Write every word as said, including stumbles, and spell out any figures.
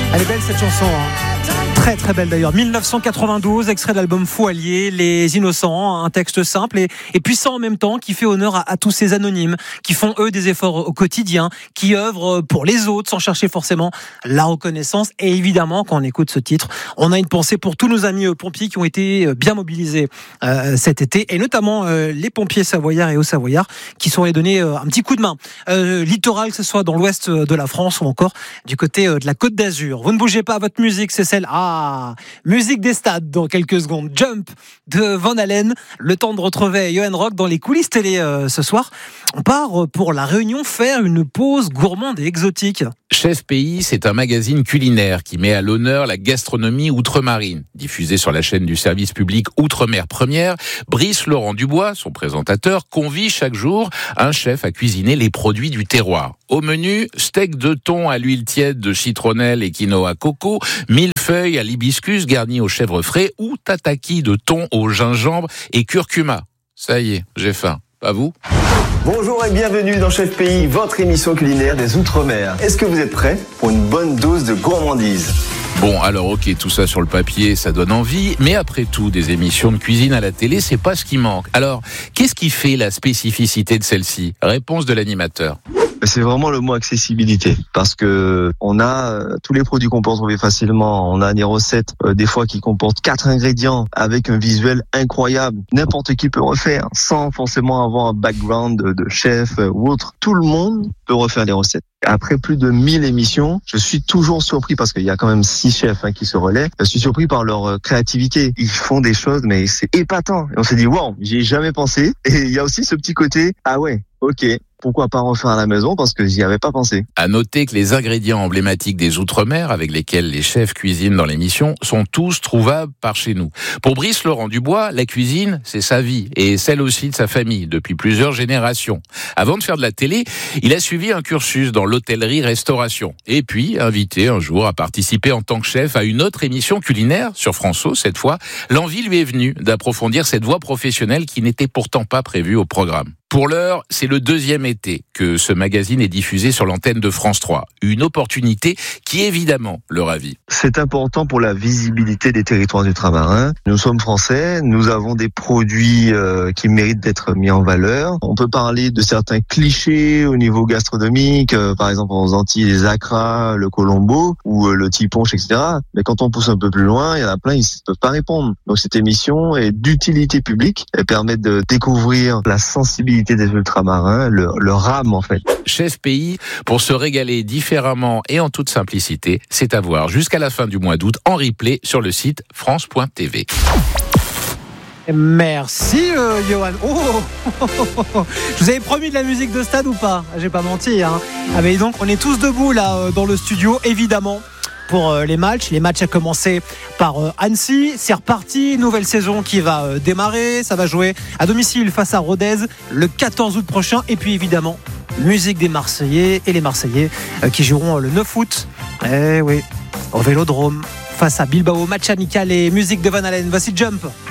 Elle est belle cette chanson, hein. Très très belle d'ailleurs. dix-neuf cent quatre-vingt-douze, extrait de l'album Fou Allié, Les Innocents, un texte simple et, et puissant en même temps qui fait honneur à, à tous ces anonymes qui font eux des efforts au quotidien, qui œuvrent pour les autres sans chercher forcément la reconnaissance. Et évidemment, quand on écoute ce titre, on a une pensée pour tous nos amis pompiers qui ont été bien mobilisés euh, cet été, et notamment euh, les pompiers savoyards et haut-savoyards qui sont allés donner euh, un petit coup de main. Euh, littoral, que ce soit dans l'ouest de la France ou encore du côté euh, de la Côte d'Azur. Vous ne bougez pas, votre musique, c'est celle ah musique des stades dans quelques secondes. Jump de Van Halen. Le temps de retrouver Johan Rock dans les coulisses télé euh, ce soir. On part pour la Réunion faire une pause gourmande et exotique. Chef Pays, c'est un magazine culinaire qui met à l'honneur la gastronomie outre-marine. Diffusé sur la chaîne du service public Outre-mer Première, Brice Laurent Dubois, son présentateur, convie chaque jour un chef à cuisiner les produits du terroir. Au menu, steak de thon à l'huile tiède de citronnelle et quinoa coco, millefeuille à l'hibiscus garni au chèvre frais ou tataki de thon au gingembre et curcuma. Ça y est, j'ai faim. Pas vous ? Bonjour et bienvenue dans Chef Pays, votre émission culinaire des Outre-mer. Est-ce que vous êtes prêts pour une bonne dose de gourmandise ? Bon, alors ok, tout ça sur le papier, ça donne envie, mais après tout, des émissions de cuisine à la télé, c'est pas ce qui manque. Alors, qu'est-ce qui fait la spécificité de celle-ci ? Réponse de l'animateur. C'est vraiment le mot accessibilité, parce que on a euh, tous les produits qu'on peut retrouver facilement. On a des recettes euh, des fois qui comportent quatre ingrédients avec un visuel incroyable. N'importe qui peut refaire sans forcément avoir un background de, de chef euh, ou autre. Tout le monde peut refaire des recettes. Après plus de mille émissions, je suis toujours surpris parce qu'il y a quand même six chefs hein, qui se relaient. Je suis surpris par leur euh, créativité. Ils font des choses, mais c'est épatant. Et on s'est dit, wow, j'y ai jamais pensé. Et il y a aussi ce petit côté, ah ouais, ok. Pourquoi pas refaire à la maison parce que j'y avais pas pensé. À noter que les ingrédients emblématiques des Outre-mer avec lesquels les chefs cuisinent dans l'émission sont tous trouvables par chez nous. Pour Brice Laurent Dubois, la cuisine, c'est sa vie et celle aussi de sa famille depuis plusieurs générations. Avant de faire de la télé, il a suivi un cursus dans l'hôtellerie-restauration et puis invité un jour à participer en tant que chef à une autre émission culinaire sur France O cette fois. L'envie lui est venue d'approfondir cette voie professionnelle qui n'était pourtant pas prévue au programme. Pour l'heure, c'est le deuxième été que ce magazine est diffusé sur l'antenne de France trois. Une opportunité qui, évidemment, le ravit. C'est important pour la visibilité des territoires ultramarins. Nous sommes français, nous avons des produits euh, qui méritent d'être mis en valeur. On peut parler de certains clichés au niveau gastronomique, euh, par exemple aux Antilles, les acras, le colombo ou euh, le tiponche, et cetera. Mais quand on pousse un peu plus loin, il y en a plein, ils ne peuvent pas répondre. Donc cette émission est d'utilité publique. Elle permet de découvrir la sensibilité des ultramarins, leur, leur âme en fait. Chef Pays, pour se régaler différemment et en toute simplicité, c'est à voir jusqu'à la fin du mois d'août en replay sur le site france point t v. Merci euh, Johan. Oh je vous avais promis de la musique de stade ou pas ? J'ai pas menti. Hein. Ah mais donc on est tous debout là dans le studio évidemment. Pour les matchs. Les matchs a commencé par Annecy. C'est reparti. Nouvelle saison qui va démarrer. Ça va jouer à domicile face à Rodez le quatorze août prochain. Et puis évidemment, musique des Marseillais et les Marseillais qui joueront le neuf août. Eh oui, au Vélodrome face à Bilbao. Match amical et musique de Van Halen. Voici Jump.